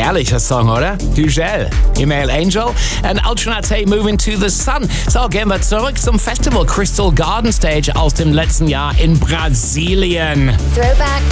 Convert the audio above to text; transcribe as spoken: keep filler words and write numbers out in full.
Herrlicher Song, oder? Hugel, Email Angel and Ultranate Moving to the Sun. So, gehen wir zurück zum Festival Crystal Garden Stage aus dem letzten Jahr in Brasilien. Throwback